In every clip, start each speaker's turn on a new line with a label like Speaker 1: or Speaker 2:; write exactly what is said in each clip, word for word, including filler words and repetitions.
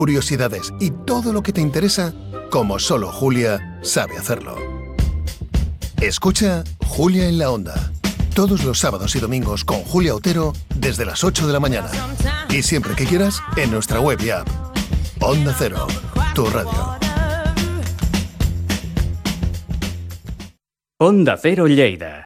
Speaker 1: curiosidades y todo lo que te interesa, como solo Julia sabe hacerlo. Escucha Julia en la Onda, todos los sábados y domingos con Julia Otero desde las ocho de la mañana. Y siempre que quieras, en nuestra web y app. Onda Cero, tu radio.
Speaker 2: Onda Cero Lleida.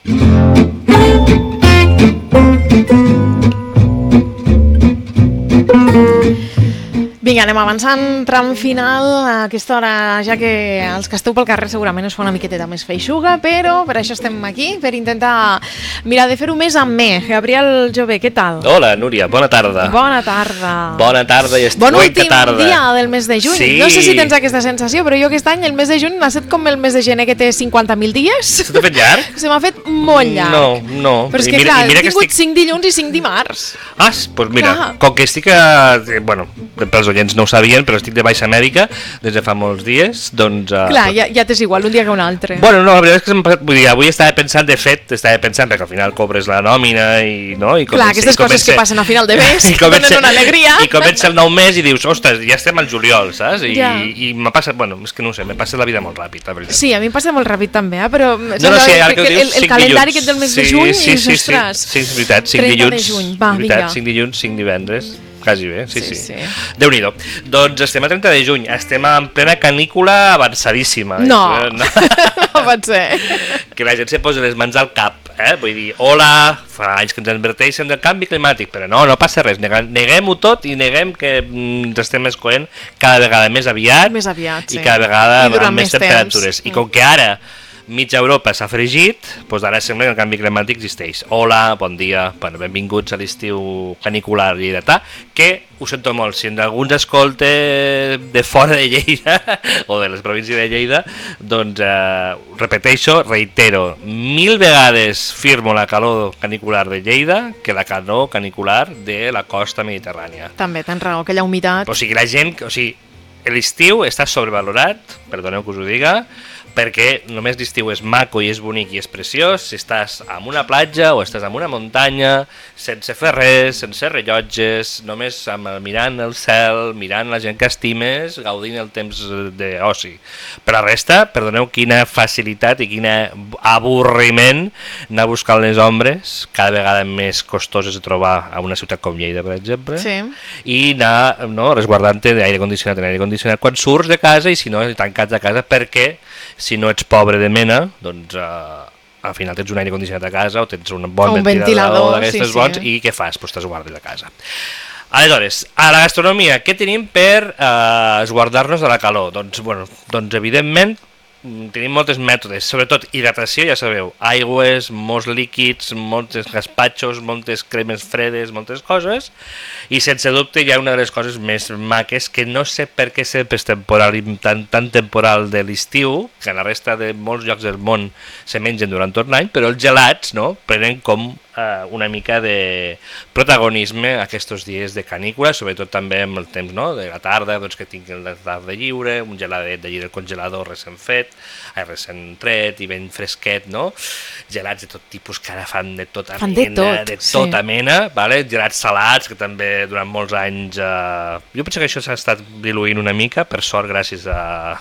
Speaker 3: Vinga, anem avançant, tram final a aquesta hora, ja que els que esteu pel carrer segurament us fa una miqueteta més feixuga, però per això estem aquí, per intentar mirar de fer-ho més amè. Gabriel Jové, què tal?
Speaker 4: Hola, Núria, bona tarda.
Speaker 3: Bona tarda.
Speaker 4: Bona tarda i
Speaker 3: bon
Speaker 4: últim
Speaker 3: tarda. Dia del mes de juny.
Speaker 4: Sí.
Speaker 3: No sé si tens aquesta sensació, però jo aquest any el mes de juny m'ha set com el mes de gener que té cinquanta mil dies.
Speaker 4: Se t'ha fet llarg?
Speaker 3: Se m'ha fet molt llarg.
Speaker 4: No, no.
Speaker 3: Però és
Speaker 4: I
Speaker 3: que
Speaker 4: mira,
Speaker 3: clar,
Speaker 4: i mira
Speaker 3: he tingut
Speaker 4: estic...
Speaker 3: cinc dilluns i cinc dimarts.
Speaker 4: Ah, doncs mira,
Speaker 3: Clar.
Speaker 4: com que estic a... Bueno, pels oients no ho sabien, però estic de baixa mèdica des de fa molts dies, doncs... Uh,
Speaker 3: Clar, ja, ja t'és igual un dia que un altre.
Speaker 4: Bueno, no, la veritat és que passat, vull dir, avui estava pensant, de fet, estava pensant perquè al final cobres la nòmina i... No, i
Speaker 3: Clar, aquestes coses que passen a final de mes, que donen una alegria.
Speaker 4: I comença el nou mes i dius, ostres, ja estem al juliol, saps? I,
Speaker 3: ja.
Speaker 4: i m'ha passat, bueno, és que no ho sé, m'ha passat la vida molt ràpid, la veritat.
Speaker 3: Sí, a mi em passa molt ràpid també, eh? Però
Speaker 4: no, no, sí, ara que ho dius,
Speaker 3: el, el calendari aquest del mes
Speaker 4: sí,
Speaker 3: de juny,
Speaker 4: sí, sí,
Speaker 3: i ostres,
Speaker 4: sí, sí, és veritat, cinc
Speaker 3: trenta
Speaker 4: dilluns,
Speaker 3: de juny, va,
Speaker 4: veritat,
Speaker 3: vinga.
Speaker 4: cinc dilluns, cinc divendres, quasi bé, sí, sí.
Speaker 3: sí. sí.
Speaker 4: Déu-n'hi-do. Doncs estem a trenta de juny, estem en plena canícula avançadíssima.
Speaker 3: No,
Speaker 4: no,
Speaker 3: no pot ser.
Speaker 4: Que la gent se posa les mans al cap, eh? Vull dir, hola, fa anys que ens adverteixen del canvi climàtic, però no, no passa res, neguem-ho tot i neguem que mm, ens estem escoent cada vegada més aviat,
Speaker 3: més aviat sí.
Speaker 4: i cada vegada
Speaker 3: I
Speaker 4: amb més temperatures.
Speaker 3: Temps.
Speaker 4: I com que ara mitja Europa s'ha fregit, doncs ara sembla que el canvi climàtic existeix. Hola, bon dia, bueno, benvinguts a l'estiu canicular lleidatà, que ho sento molt, si algú ens escolta de fora de Lleida o de les províncies de Lleida, doncs eh, repeteixo, reitero, mil vegades firmo la calor canicular de Lleida que la calor canicular de la costa mediterrània.
Speaker 3: També tens raó, aquella humitat.
Speaker 4: O sigui, la gent, o sigui, l'estiu està sobrevalorat, perdoneu que us ho diga, perquè només l'estiu és maco i és bonic i és preciós si estàs en una platja o estàs en una muntanya, sense fer res, sense rellotges, només amb, mirant el cel, mirant la gent que estimes, gaudint el temps d'oci. Per la resta, perdoneu, quina facilitat i quin avorriment anar buscant les ombres, cada vegada més costoses de trobar a una ciutat com Lleida, per exemple,
Speaker 3: sí.
Speaker 4: i anar no, resguardant-te d'aire condicionat en aire condicionat quan surts de casa i si no, tancats a casa, perquè si no ets pobre de mena, doncs uh, al final tens un aire condicionat a casa o tens un bon
Speaker 3: un
Speaker 4: ventilador,
Speaker 3: ventilador
Speaker 4: d'aquestes
Speaker 3: sí,
Speaker 4: bons
Speaker 3: sí.
Speaker 4: I què fas? Pues t'has guardat a casa. Aleshores, a la gastronomia, què tenim per uh, esguardar-nos de la calor? Doncs, bueno, doncs evidentment tenim molts mètodes, sobretot hidratació, ja sabeu, aigües, molts líquids, molts gaspatxos, moltes cremes fredes, moltes coses, i sense dubte hi ha una de les coses més maques que no sé per què sempre és temporal, tan, tan temporal de l'estiu, que a la resta de molts llocs del món se mengen durant tot l'any, però els gelats no, prenen com eh, una mica de protagonisme aquests dies de canícula, sobretot també amb el temps no, de la tarda, doncs que tinc la tarda lliure, un geladet d'allí del congelador recent fet, recent tret i ben fresquet, no? Gelats de tot tipus que ara fan de tota
Speaker 3: fan
Speaker 4: mena,
Speaker 3: de, tot,
Speaker 4: de tota
Speaker 3: sí.
Speaker 4: mena, vale? Gelats salats, que també durant molts anys... Eh... Jo penso que això s'ha estat diluint una mica, per sort, gràcies a...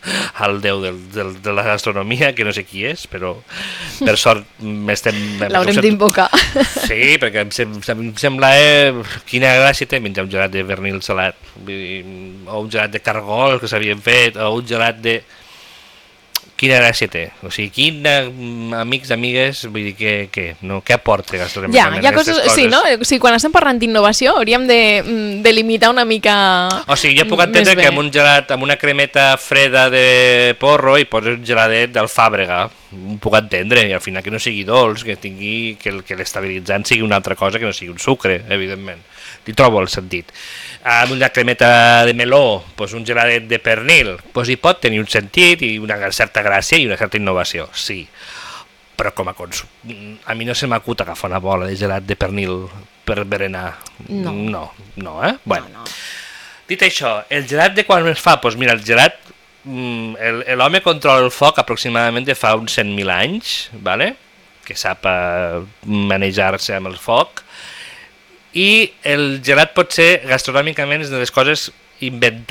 Speaker 4: al déu del, del, de la gastronomia, que no sé qui és, però per sort estem...
Speaker 3: L'haurem d'invocar.
Speaker 4: Sí, perquè em, sem em sembla... Eh, quina gràcia té menjar un gelat de vernil salat, o un gelat de cargol que s'havien fet, o un gelat de... Quina gràcia té? O sigui, quina amics, amigues, vull dir, que, que, no, què aporta gastronòmicament?
Speaker 3: Ja, hi ha coses, coses, sí, no? O sigui, quan estem parlant d'innovació hauríem de, de limitar una mica.
Speaker 4: O sigui, jo puc entendre que amb un gelat, amb una cremeta freda de porro i poses un geladet d'alfàbrega, ho puc entendre, i al final que no sigui dolç, que tingui, que, que l'estabilitzant sigui una altra cosa que no sigui un sucre, evidentment. Li trobo el sentit. Amb una cremeta de meló, doncs un geladet de pernil, doncs hi pot tenir un sentit i una certa gràcia i una certa innovació, sí. Però com a consum, a mi no se m'acut agafar una bola de gelat de pernil per berenar.
Speaker 3: No.
Speaker 4: No, no, eh? Bueno.
Speaker 3: No, no.
Speaker 4: Dit això, el gelat de quan es fa? Doncs mira, el gelat, l'home controla el foc aproximadament de fa uns cent mil anys, ¿vale? Que sap uh, manejar-se amb el foc, i el gelat pot ser gastronòmicament és de les coses inventar